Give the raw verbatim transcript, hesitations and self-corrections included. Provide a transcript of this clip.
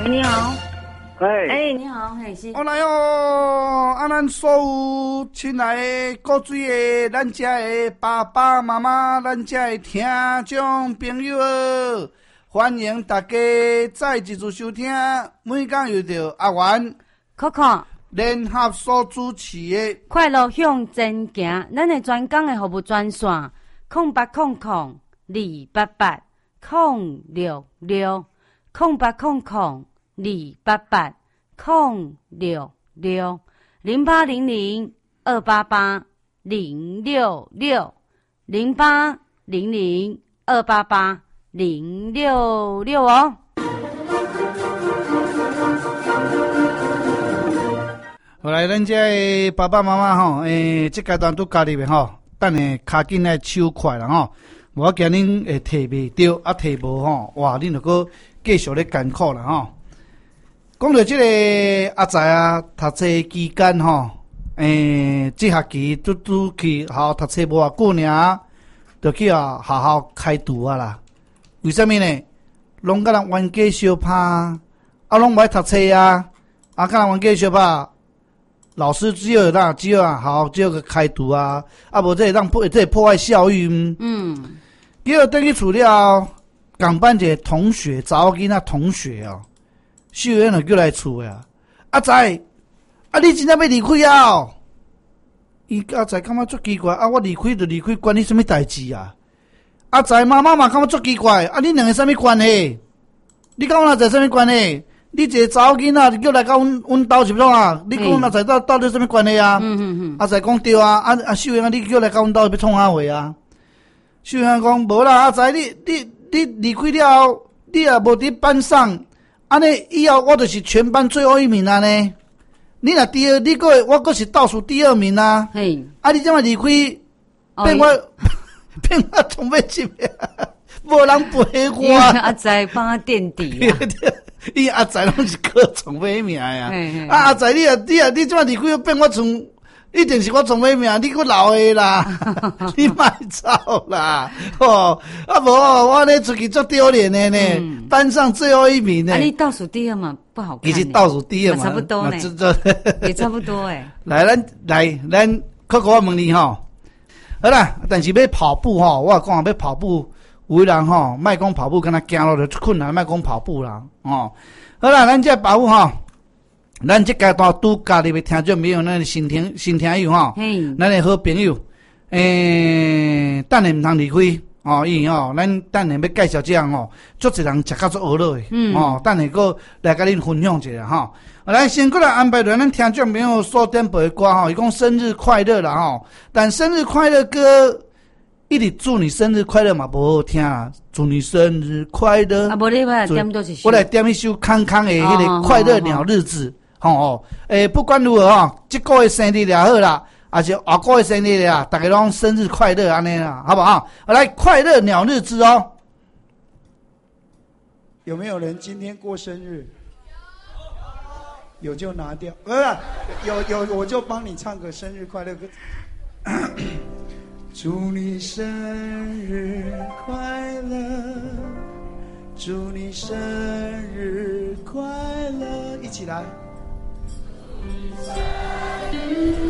你好。 哎哎，你好，嘿是。 我来哦，啊，咱所有亲爱的各水的，咱遮的爸爸妈妈，咱遮的听众朋友，欢迎大家再一次收听。每讲又到阿元、 Coco 联合所主持的快乐向前行，咱的专讲的服务专线空八空空二八八空六六空八空空。二八八空六六零八零零二八八零六六零八零零二八八零六六哦。 后来，咱这的爸爸妈妈吼，诶，这阶段都家己的吼，等下卡紧来手快啦吼，无惊恁会摕袂着，啊摕无吼，哇，恁就搁继续咧艰苦啦吼。讲到这个阿仔啊，读册期间吼，诶，这学期拄拄去学校读册无偌久尔，就去啊学校开除啊啦。为什么呢？拢甲人冤家相拍，啊，拢无爱读册啊，啊，甲人冤家相拍，老师只有让只有啊，好只有个开除啊，啊，无这让破这破坏校誉。嗯，结果等去厝了，共班一个同学，查某囡仔同学哦。秀媛就叫来厝啊，阿仔，啊你真正要离开啊？伊阿仔感觉足奇怪，啊我离开就离开，关你什么代志啊？阿仔妈妈嘛感觉足奇怪，啊你两个什么关系？你跟我阿仔什么关系？你一个查某囡仔叫来到阮阮兜是不啊？你跟我阿仔到到底什么关系啊？嗯嗯嗯。阿仔讲对啊，啊啊秀媛啊，你叫来到阮兜要创啥话啊？秀媛讲无啦，阿仔你你你离开了后，你也无伫班上。安尼以后我就是全班最后一名啊呢！你若第二，你个我个是倒数第二名啊！嘿，啊你怎么离开，变我、哦、变我从尾一名，无人陪我。 阿仔帮他垫底啊！ 伊阿仔拢是考从尾名呀！啊阿仔你啊你啊你怎么离开变我从？一定是我从尾名，你个老的啦，你卖走啦，哦，啊无我咧出去足丢脸的呢，嗯、班上最后一名呢。 啊，你倒数第二嘛，不好看。 其实倒数第二嘛， 差不多呢，也差不多诶。 来，咱来咱可可我问你吼，好啦，但是要跑步吼，我讲要跑步，有的人吼，莫讲跑步，敢若行路就困难，莫讲跑步啦，哦，好啦，咱这跑步吼。咱这阶段拄家己的听众朋友，咱的新听新听友吼，咱的好朋友，诶，等下毋通离开哦，因吼，咱等下要介绍这样吼，足一人食较足娱乐的，嗯、哦，等下个来甲恁分享一下吼。来，先过来安排着咱听众朋友所点播的歌吼，伊讲生日快乐啦吼，但生日快乐歌一直祝你生日快乐嘛，无好听啊！祝你生日快乐。啊， 无你来点多一首。 我来点一首康康的迄个快乐鸟日子。吼哦，诶，不管如何吼，这个月生日也好啦，还是后个月生日啦，大家拢生日快乐安尼啦，好不好？来，快乐鸟日子哦。 有没有人今天过生日？有就拿掉，不是有有我就帮你唱个生日快乐歌。祝你生日快乐，祝你生日快乐，一起来。祝你生日